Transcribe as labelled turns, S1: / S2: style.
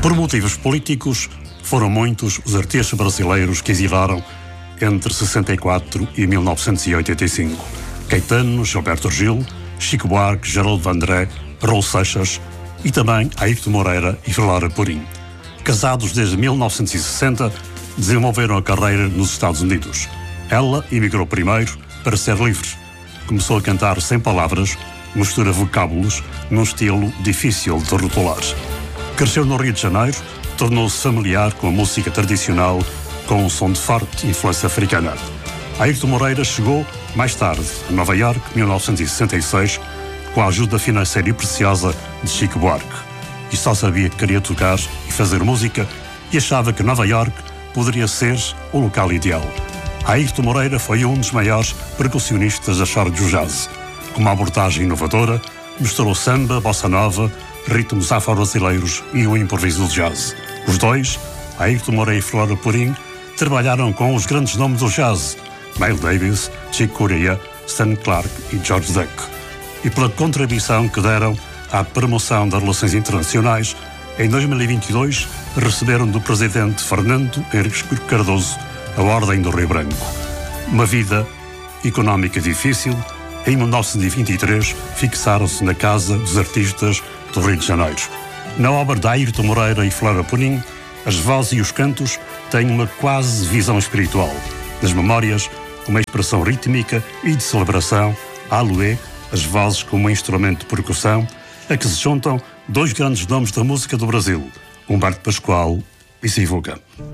S1: Por motivos políticos, foram muitos os artistas brasileiros que exilaram entre 64 e 1985. Caetano, Gilberto Gil, Chico Buarque, Geraldo Vandré, Raul Seixas e também Airto Moreira e Flora Purim. Casados desde 1960, desenvolveram a carreira nos Estados Unidos. Ela emigrou primeiro para ser livre. Começou a cantar sem palavras, mistura vocábulos, num estilo difícil de rotular. Cresceu no Rio de Janeiro, tornou-se familiar com a música tradicional, com um som de forte influência africana. Airto Moreira chegou, mais tarde, a Nova Iorque, 1966, com a ajuda financeira e preciosa de Chico Buarque. E só sabia que queria tocar e fazer música e achava que Nova Iorque poderia ser o local ideal. Airto Moreira foi um dos maiores percussionistas da história do jazz. Com uma abordagem inovadora, misturou samba, bossa nova, ritmos afro-brasileiros e um improviso de jazz. Os dois, Airto Moreira e Flora Purim, trabalharam com os grandes nomes do jazz, Miles Davis, Chick Corea, Stan Clark e George Duke. E pela contribuição que deram à promoção das relações internacionais, em 2022 receberam do presidente Fernando Henriques Cardoso a Ordem do Rio Branco. Uma vida económica difícil, em 1923 fixaram-se na Casa dos Artistas do Rio de Janeiro. Na obra de Airto Moreira e Flora Purim, as vozes e os cantos têm uma quase visão espiritual. Nas memórias, uma expressão rítmica e de celebração, a alué, as vozes como um instrumento de percussão, a que se juntam dois grandes nomes da música do Brasil, Humberto Pascoal e Sivuca.